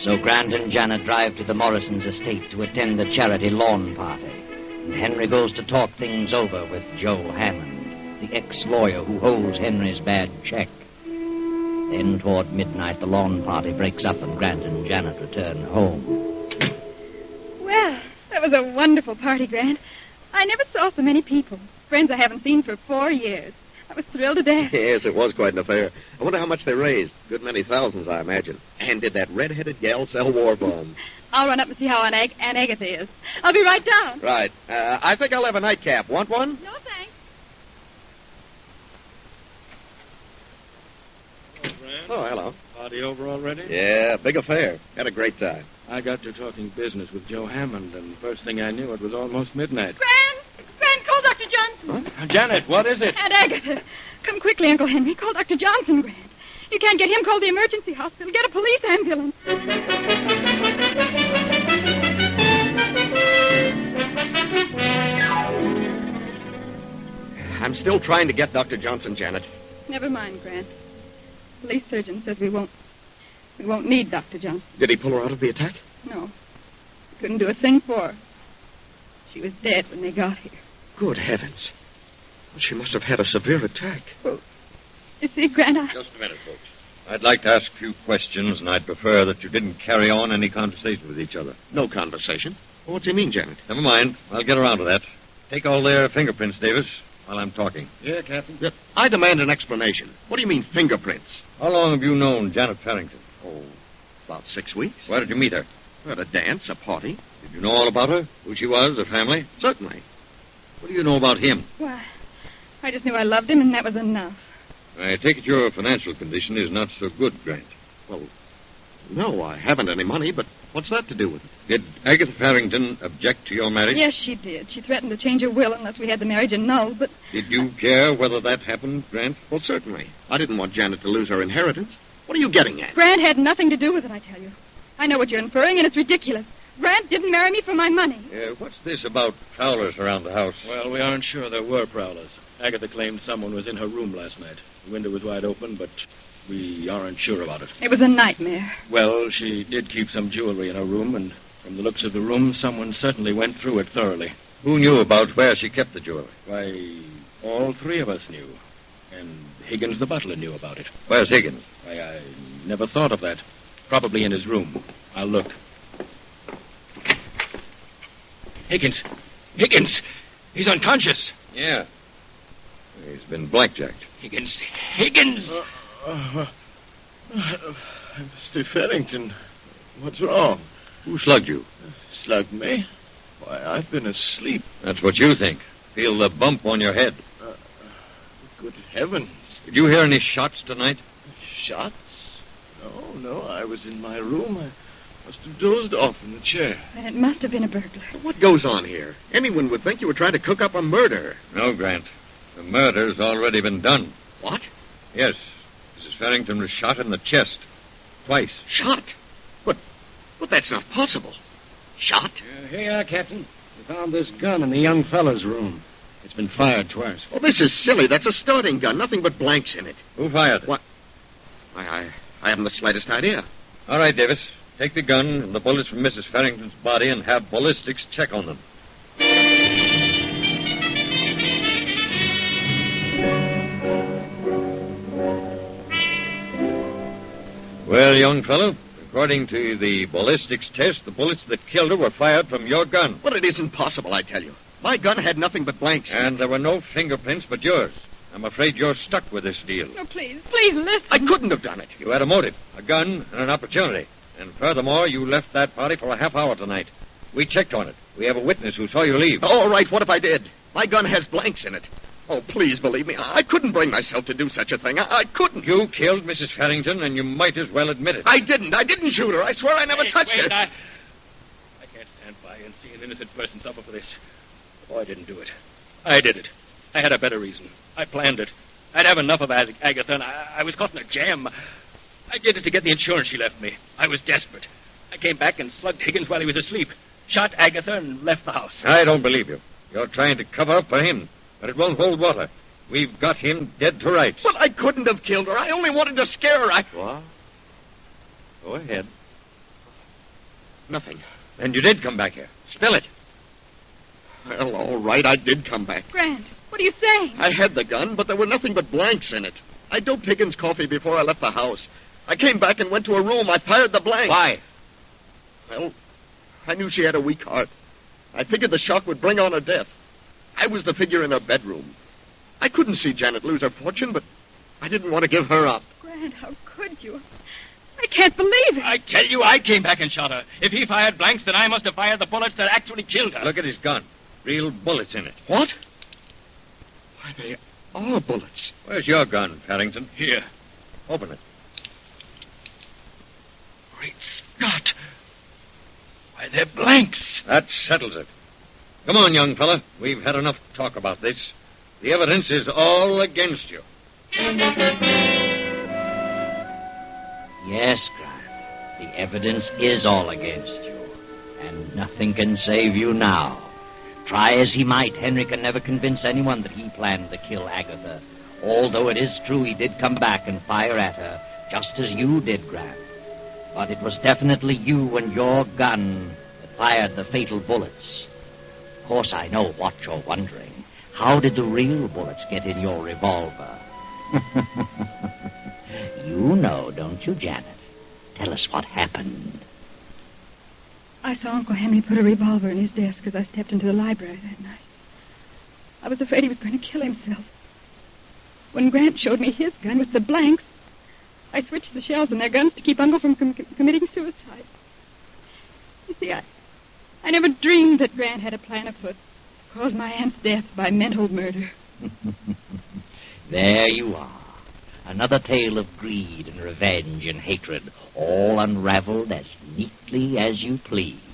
So Grant and Janet drive to the Morrisons' estate to attend the charity lawn party. And Henry goes to talk things over with Joe Hammond, the ex-lawyer who holds Henry's bad check. Then toward midnight, the lawn party breaks up and Grant and Janet return home. Well, that was a wonderful party, Grant. I never saw so many people. Friends I haven't seen for 4 years. I was thrilled to death. Yes, it was quite an affair. I wonder how much they raised. Good many thousands, I imagine. And did that red-headed gal sell war bombs? I'll run up and see how Aunt Agatha is. I'll be right down. Right. I think I'll have a nightcap. Want one? No, thanks. Hello, Grant. Oh, hello. Party over already? Yeah, big affair. Had a great time. I got to talking business with Joe Hammond, and first thing I knew, it was almost midnight. Grant, call Dr. Johnson. What? Janet, what is it? Aunt Agatha. Come quickly, Uncle Henry. Call Dr. Johnson, Grant. You can't get him. Call the emergency hospital. Get a police ambulance. I'm still trying to get Dr. Johnson, Janet. Never mind, Grant. Police surgeon says we won't need Dr. Johnson. Did he pull her out of the attack? No. Couldn't do a thing for her. She was dead when they got here. Good heavens. Well, she must have had a severe attack. Well, you see, Grant, Just a minute, folks. I'd like to ask a few questions, and I'd prefer that you didn't carry on any conversation with each other. No conversation. Well, what do you mean, Janet? Never mind. I'll get around to that. Take all their fingerprints, Davis, while I'm talking. Yeah, Captain. Yep. I demand an explanation. What do you mean, fingerprints? How long have you known Janet Farrington? Oh, about 6 weeks. Where did you meet her? At a dance, a party. Did you know all about her? Who she was, her family? Certainly. What do you know about him? why, I just knew I loved him, and that was enough. I take it your financial condition is not so good, Grant. Well, no, I haven't any money, but what's that to do with it? Did Agatha Farrington object to your marriage? Yes, she did. She threatened to change her will unless we had the marriage annulled, but... Did you care whether that happened, Grant? Well, certainly. I didn't want Janet to lose her inheritance. What are you getting at? Grant had nothing to do with it, I tell you. I know what you're inferring, and it's ridiculous. Grant didn't marry me for my money. What's this about prowlers around the house? Well, we aren't sure there were prowlers. Agatha claimed someone was in her room last night. The window was wide open, but we aren't sure about it. It was a nightmare. Well, she did keep some jewelry in her room, and from the looks of the room, someone certainly went through it thoroughly. Who knew about where she kept the jewelry? Why, all three of us knew. And Higgins the butler knew about it. Where's Higgins? I never thought of that. Probably in his room. I'll look. Higgins! Higgins! He's unconscious! Yeah. He's been blackjacked. Higgins! Higgins! Mr. Farrington, what's wrong? Who slugged you? Slugged me? Why, I've been asleep. That's what you think. Feel the bump on your head. Good heavens. Did you hear any shots tonight? Shots? No, I was in my room. I must have dozed off in the chair. Then it must have been a burglar. What goes on here? Anyone would think you were trying to cook up a murder. No, Grant. The murder's already been done. What? Yes. Mrs. Farrington was shot in the chest. Twice. Shot? But that's not possible. Shot? Here you are, Captain. We found this gun in the young fellow's room. It's been fired twice. Well, this is silly. That's a starting gun. Nothing but blanks in it. Who fired it? What? I haven't the slightest idea. All right, Davis. Take the gun and the bullets from Mrs. Farrington's body and have ballistics check on them. Well, young fellow, according to the ballistics test, the bullets that killed her were fired from your gun. But it isn't possible, I tell you. My gun had nothing but blanks. And there were no fingerprints but yours. I'm afraid you're stuck with this deal. No, please listen. I couldn't have done it. You had a motive, a gun, and an opportunity. And furthermore, you left that party for a half hour tonight. We checked on it. We have a witness who saw you leave. All right, what if I did? My gun has blanks in it. Oh, please believe me. I couldn't bring myself to do such a thing. I couldn't. You killed Mrs. Farrington, and you might as well admit it. I didn't. I didn't shoot her. I swear I never touched her. I can't stand by and see an innocent person suffer for this. Oh, I didn't do it. I did it. I had a better reason. I planned it. I'd have enough of Agatha, and I was caught in a jam. I did it to get the insurance she left me. I was desperate. I came back and slugged Higgins while he was asleep, shot Agatha, and left the house. I don't believe you. You're trying to cover up for him, but it won't hold water. We've got him dead to rights. But I couldn't have killed her. I only wanted to scare her. What? Go ahead. Nothing. Then you did come back here. Spill it. Well, all right, I did come back. Grant, what are you saying? I had the gun, but there were nothing but blanks in it. I doped Higgins' coffee before I left the house. I came back and went to her room. I fired the blank. Why? Well, I knew she had a weak heart. I figured the shock would bring on her death. I was the figure in her bedroom. I couldn't see Janet lose her fortune, but I didn't want to give her up. Grant, how could you? I can't believe it. I tell you, I came back and shot her. If he fired blanks, then I must have fired the bullets that actually killed her. Look at his gun. Real bullets in it. What? Why, they are bullets. Where's your gun, Paddington? Here. Open it. Great Scott. Why, they're blanks. That settles it. Come on, young fella. We've had enough talk about this. The evidence is all against you. Yes, Grant. The evidence is all against you. And nothing can save you now. Try as he might, Henry can never convince anyone that he planned to kill Agatha. Although it is true he did come back and fire at her, just as you did, Grant. But it was definitely you and your gun that fired the fatal bullets. Of course, I know what you're wondering. How did the real bullets get in your revolver? You know, don't you, Janet? Tell us what happened. I saw Uncle Henry put a revolver in his desk as I stepped into the library that night. I was afraid he was going to kill himself. When Grant showed me his gun with the blanks, I switched the shells in their guns to keep Uncle from committing suicide. You see, I never dreamed that Grant had a plan afoot to cause my aunt's death by mental murder. There you are. Another tale of greed and revenge and hatred, all unraveled as neatly as you please.